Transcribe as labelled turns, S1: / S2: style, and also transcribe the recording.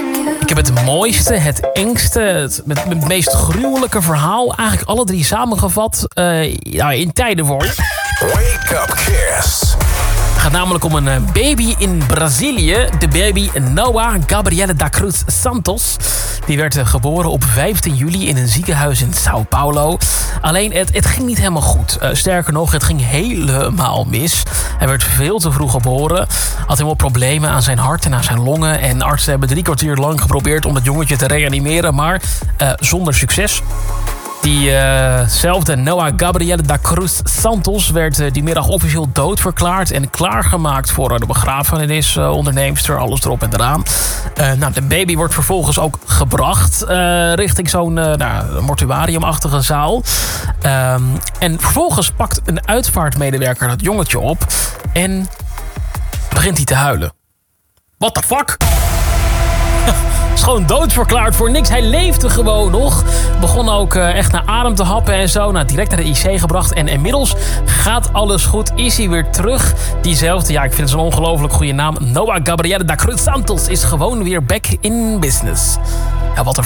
S1: Ik heb het mooiste, het engste, het meest gruwelijke verhaal. Eigenlijk alle drie samengevat in tijden voor je.
S2: Wake up, Kiss.
S1: Het gaat namelijk om een baby in Brazilië. De baby Noah Gabriela da Cruz Santos. Die werd geboren op 15 juli in een ziekenhuis in Sao Paulo. Alleen, het ging niet helemaal goed. Sterker nog, het ging helemaal mis. Hij werd veel te vroeg geboren. Had helemaal problemen aan zijn hart en aan zijn longen. En artsen hebben 3 kwartier lang geprobeerd om dat jongetje te reanimeren. Maar zonder succes. Diezelfde Noah Gabriela da Cruz Santos werd die middag officieel doodverklaard en klaargemaakt voor de begrafenisonderneemster. Alles erop en eraan. De baby wordt vervolgens ook gebracht richting zo'n mortuariumachtige zaal. En vervolgens pakt een uitvaartmedewerker dat jongetje op en begint hij te huilen. What the fuck? Is gewoon doodverklaard voor niks. Hij leefde gewoon nog. Begon ook echt naar adem te happen en zo. Direct naar de IC gebracht. En inmiddels gaat alles goed. Is hij weer terug. Diezelfde, ik vind het zo'n ongelooflijk goede naam. Noah Gabriela da Cruz Santos is gewoon weer back in business. Ja, wat een